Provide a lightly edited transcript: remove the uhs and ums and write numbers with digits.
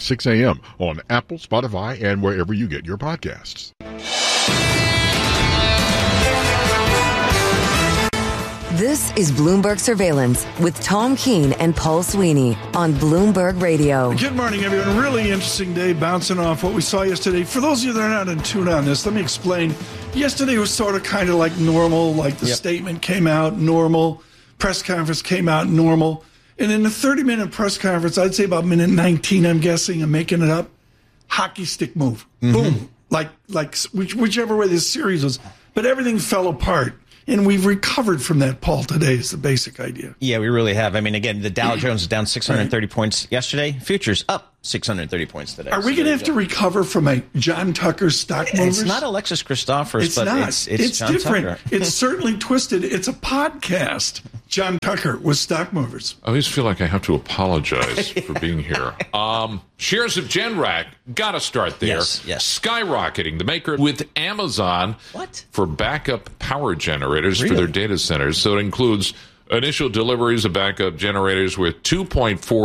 6 a.m. on Apple, Spotify, and wherever you get your podcasts. This is Bloomberg Surveillance with Tom Keene and Paul Sweeney on Bloomberg Radio. Good morning, everyone. Really interesting day, bouncing off what we saw yesterday. For those of you that are not in tune on this, let me explain. Yesterday was sort of kind of like normal, like the statement came out normal, press conference came out normal. And in the 30-minute press conference, I'd say about minute 19, I'm guessing, I'm making it up, hockey stick move. Boom. Like whichever way this series was. But everything fell apart. And we've recovered from that, Paul, today is the basic idea. Yeah, we really have. I mean, again, the Dow Jones is down 630 points yesterday. Futures up 630 points today. Are we going to have to recover from a John Tucker stock movers? It's not Alexis Christophers, but not. It's John different. Tucker. It's certainly twisted. It's a podcast. John Tucker with stock movers. I always feel like I have to apologize for being here. Shares of Generac, got to start there. Yes. Skyrocketing. The maker with Amazon for backup power generators for their data centers. So it includes initial deliveries of backup generators with 2.4